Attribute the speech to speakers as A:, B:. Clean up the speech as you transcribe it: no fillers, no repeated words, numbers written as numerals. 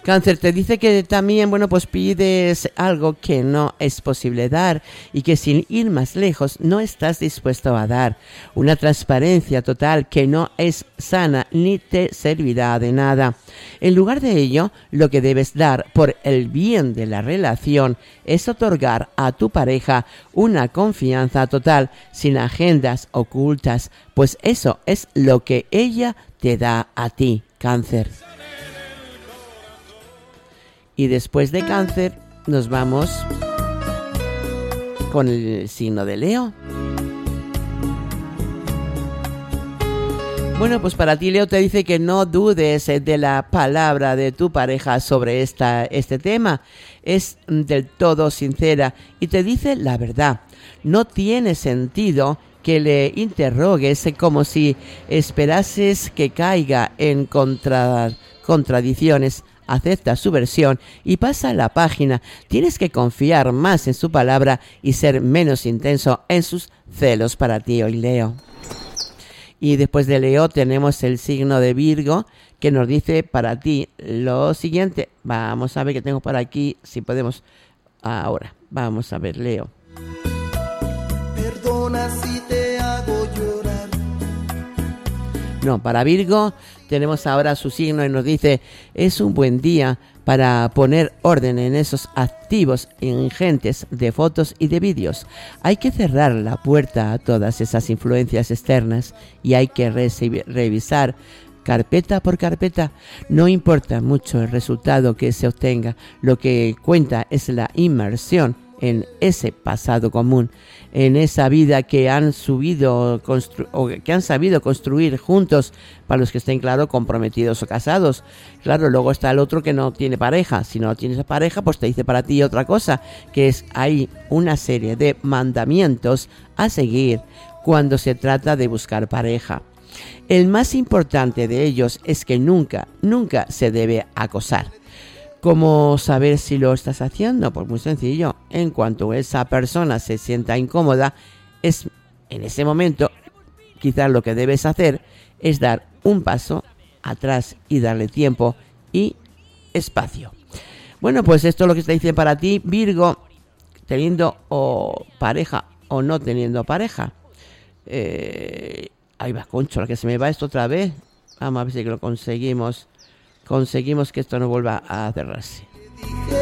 A: Cáncer te dice que también, bueno, pues pides algo que no es posible dar y que sin ir más lejos no estás dispuesto a dar. Una transparencia total que no es sana ni te servirá de nada. En lugar de ello, lo que debes dar por el bien de la relación es otorgar a tu pareja una confianza total, sin agendas ocultas, pues eso es lo que ella te da a ti, Cáncer. Y después de Cáncer nos vamos con el signo de Leo. Bueno, pues para ti, Leo, te dice que no dudes de la palabra de tu pareja sobre este tema. Es del todo sincera y te dice la verdad. No tiene sentido que le interrogues como si esperases que caiga en contradicciones. Acepta su versión y pasa la página. Tienes que confiar más en su palabra y ser menos intenso en sus celos para ti hoy, Leo. Y después de Leo tenemos el signo de Virgo, que nos dice para ti lo siguiente. Vamos a ver qué tengo por aquí, si podemos ahora. Vamos a ver, Leo.
B: Perdona si te hago llorar.
A: No, para Virgo tenemos ahora su signo y nos dice: es un buen día para poner orden en esos activos ingentes de fotos y de vídeos. Hay que cerrar la puerta a todas esas influencias externas y hay que revisar carpeta por carpeta. No importa mucho el resultado que se obtenga, lo que cuenta es la inmersión en ese pasado común, en esa vida que han sabido construir juntos, para los que estén, claro, comprometidos o casados. Claro, luego está el otro que no tiene pareja. Si no tienes pareja, pues te dice para ti otra cosa, que es hay una serie de mandamientos a seguir cuando se trata de buscar pareja. El más importante de ellos es que nunca se debe acosar. ¿Cómo saber si lo estás haciendo? Pues muy sencillo. En cuanto esa persona se sienta incómoda, es en ese momento quizás lo que debes hacer es dar un paso atrás y darle tiempo y espacio. Bueno, pues esto es lo que te dice para ti, Virgo, teniendo o pareja o no teniendo pareja. Ahí va, concho, la que se me va esto otra vez. Vamos a ver si lo conseguimos que esto no vuelva a cerrarse.